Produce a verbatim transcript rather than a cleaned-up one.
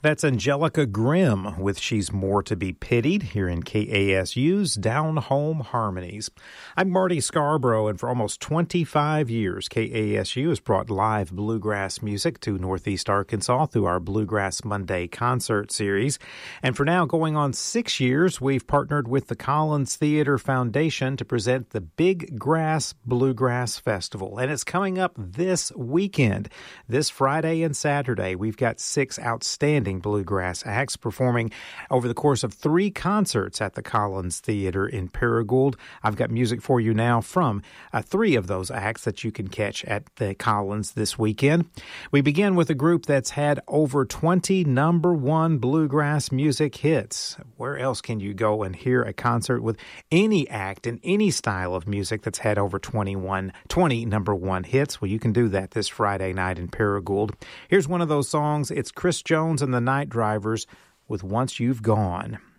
That's Angelica Grimm with She's More to Be Pitied here in K A S U's Down Home Harmonies. I'm Marty Scarborough, and for almost twenty-five years, K A S U has brought live bluegrass music to Northeast Arkansas through our Bluegrass Monday concert series. And for now, going on six years, we've partnered with the Collins Theater Foundation to present the Big Grass Bluegrass Festival. And it's coming up this weekend, this Friday and Saturday. We've got six outstanding bluegrass acts performing over the course of three concerts at the Collins Theater in Paragould. I've got music for you now from uh, three of those acts that you can catch at the Collins this weekend. We begin with a group that's had over twenty number one bluegrass music hits. Where else can you go and hear a concert with any act in any style of music that's had over twenty-one, twenty number one hits? Well, you can do that this Friday night in Paragould. Here's one of those songs. It's Chris Jones and the Night Drivers with Once You've Gone.